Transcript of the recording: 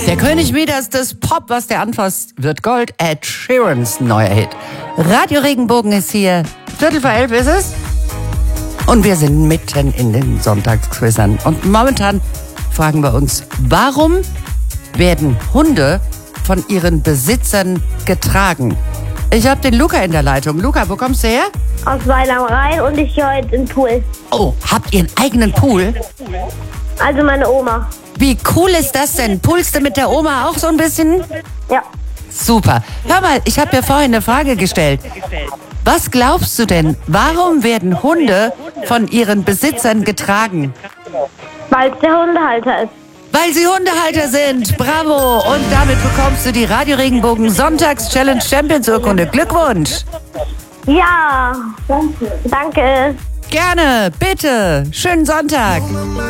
Der König Midas des Pop, was der anfasst, wird Gold. Ed Sheerans neuer Hit. Radio Regenbogen ist hier. 11:45 ist es. Und wir sind mitten in den Sonntagsquizern. Und momentan fragen wir uns, warum werden Hunde von ihren Besitzern getragen? Ich habe den Luca in der Leitung. Luca, wo kommst du her? Aus Weiler am Rhein und ich gehe heute in den Pool. Oh, habt ihr einen eigenen Pool? Also meine Oma. Wie cool ist das denn? Poolst du mit der Oma auch so ein bisschen? Ja. Super. Hör mal, ich habe dir vorhin eine Frage gestellt. Was glaubst du denn, warum werden Hunde von ihren Besitzern getragen? Weil es der Hundehalter ist. Weil sie Hundehalter sind. Bravo. Und damit bekommst du die Radio Regenbogen Sonntags-Challenge Champions Urkunde. Glückwunsch. Ja. Danke. Gerne. Bitte. Schönen Sonntag.